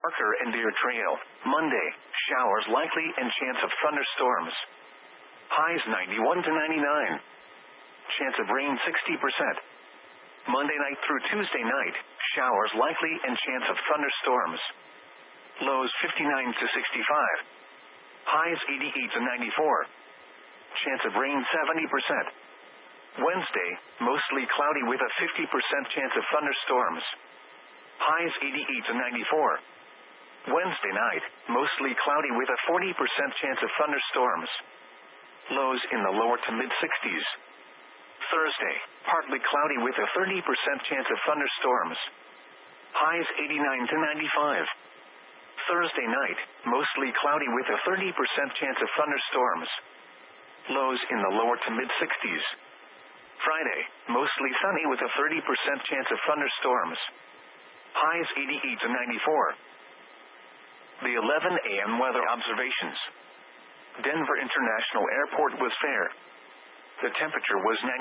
Parker and Deer Trail. Monday, showers likely and chance of thunderstorms. Highs 91 to 99. Chance of rain 60%. Monday night through Tuesday night, showers likely and chance of thunderstorms. Lows 59 to 65. Highs 88 to 94. Chance of rain 70%. Wednesday, mostly cloudy with a 50% chance of thunderstorms. Highs 88 to 94. Wednesday night, mostly cloudy with a 40% chance of thunderstorms. Lows in the lower to mid-60s. Thursday, partly cloudy with a 30% chance of thunderstorms. Highs 89 to 95. Thursday night, mostly cloudy with a 30% chance of thunderstorms. Lows in the lower to mid-60s. Friday, mostly sunny with a 30% chance of thunderstorms. Highs 88 to 94. The 11 a.m. weather observations. Denver International Airport was fair. The temperature was 90.